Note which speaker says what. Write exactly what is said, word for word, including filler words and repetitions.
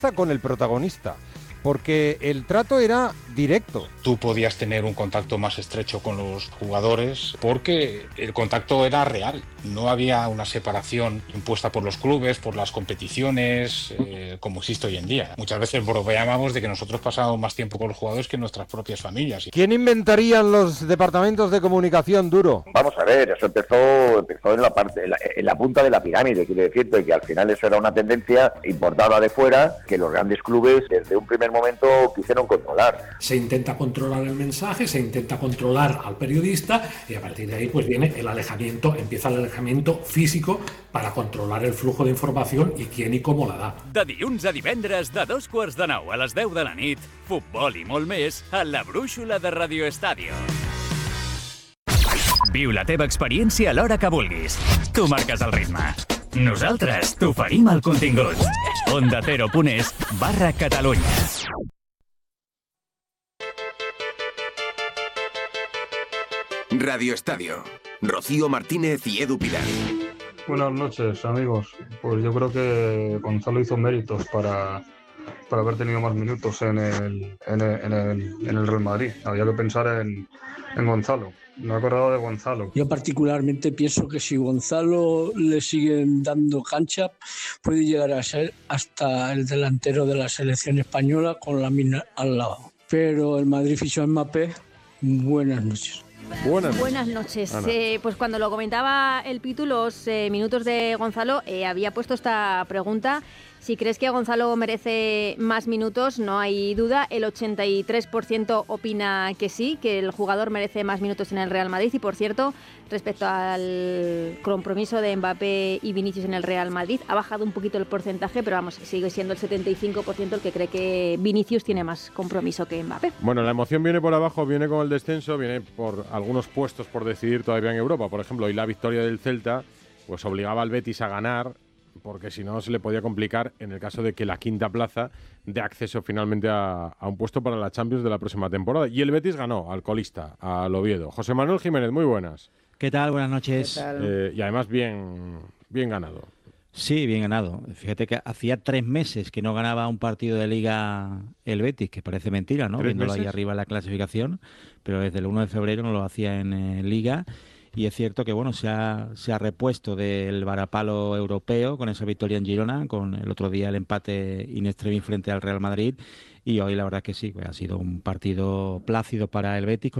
Speaker 1: con el protagonista, porque el trato era directo.
Speaker 2: Tú podías tener un contacto más estrecho con los jugadores porque el contacto era real. No había una separación impuesta por los clubes, por las competiciones, eh, como existe hoy en día. Muchas veces bromeábamos de que nosotros pasábamos más tiempo con los jugadores que nuestras propias familias.
Speaker 1: ¿Quién inventarían los departamentos de comunicación, Duro?
Speaker 3: Vamos a ver, eso empezó, empezó en la parte, en la, en la punta de la pirámide, quiere decirte que al final eso era una tendencia importada de fuera que los grandes clubes desde un primer momento quisieron controlar.
Speaker 4: Se intenta controlar el mensaje, se intenta controlar al periodista y a partir de ahí pues viene el alejamiento, empieza el alejamiento físico para controlar el flujo de información i quién i com la da.
Speaker 5: De dilluns a divendres, de dos quarts de nou a les deu de la nit, futbol i molt més a la brúixola de Radio Estadio. Viu la teva experiència a l'hora que vulguis. Tu marques el ritme. Nosaltres t'oferim el contingut. Onda Cero punt es barra Catalunya.
Speaker 6: Radio Estadio. Rocío Martínez y Edu Pidal.
Speaker 7: Buenas noches, amigos. Pues yo creo que Gonzalo hizo méritos para, para haber tenido más minutos en el, en el, en el, en el Real Madrid. Había que pensar en, en Gonzalo. Me he acordado de Gonzalo.
Speaker 8: Yo particularmente pienso que si Gonzalo le siguen dando cancha, puede llegar a ser hasta el delantero de la selección española con la mina al lado. Pero el Madrid fichó a Mbappé. Buenas noches.
Speaker 1: Buenas,
Speaker 9: Buenas noches. Eh, pues cuando lo comentaba el Pitu, los eh, minutos de Gonzalo, eh, había puesto esta pregunta. Si crees que Gonzalo merece más minutos, no hay duda. El ochenta y tres por ciento opina que sí, que el jugador merece más minutos en el Real Madrid. Y por cierto, respecto al compromiso de Mbappé y Vinicius en el Real Madrid, ha bajado un poquito el porcentaje, pero vamos, sigue siendo el setenta y cinco por ciento el que cree que Vinicius tiene más compromiso que Mbappé.
Speaker 1: Bueno, la emoción viene por abajo, viene con el descenso, viene por algunos puestos por decidir todavía en Europa. Por ejemplo, hoy la victoria del Celta pues obligaba al Betis a ganar, porque si no se le podía complicar en el caso de que la quinta plaza dé acceso finalmente a, a un puesto para la Champions de la próxima temporada. Y el Betis ganó al colista, al Oviedo. José Manuel Jiménez, muy buenas.
Speaker 10: ¿Qué tal? Buenas noches.
Speaker 1: ¿Qué tal? Eh, y además bien, bien ganado.
Speaker 10: Sí, bien ganado. Fíjate que hacía tres meses que no ganaba un partido de Liga el Betis, que parece mentira, ¿no? Viéndolo ahí arriba en la clasificación, pero desde el uno de febrero no lo hacía en eh, Liga. Y es cierto que bueno se ha, se ha repuesto del varapalo europeo con esa victoria en Girona, con el otro día el empate in extremis frente al Real Madrid, y hoy la verdad que sí, ha sido un partido plácido para el Betis.